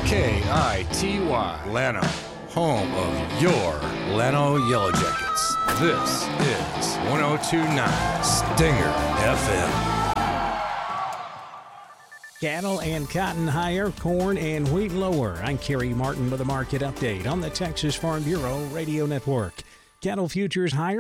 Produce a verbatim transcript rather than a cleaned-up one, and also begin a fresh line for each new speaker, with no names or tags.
K I T Y, Llano, home of your Llano Yellow Jackets. This is one oh two point nine Stinger F M.
Cattle and cotton higher, corn and wheat lower. I'm Kerry Martin with a market update on the Texas Farm Bureau Radio Network. Cattle futures higher.